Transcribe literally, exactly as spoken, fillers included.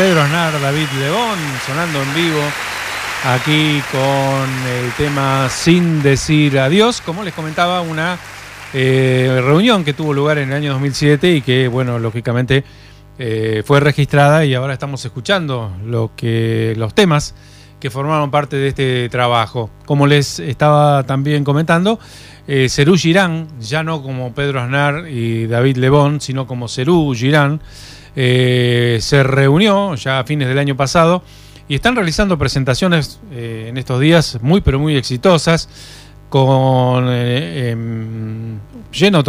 Pedro Aznar, David Lebón, sonando en vivo aquí con el tema Sin Decir Adiós. Como les comentaba, una eh, reunión que tuvo lugar en el año dos mil siete y que, bueno, lógicamente eh, fue registrada, y ahora estamos escuchando lo que, los temas que formaron parte de este trabajo. Como les estaba también comentando, eh, Serú Girán, ya no como Pedro Aznar y David Lebón, sino como Serú Girán, eh, se reunió ya a fines del año pasado y están realizando presentaciones eh, en estos días muy pero muy exitosas, con eh, eh, lleno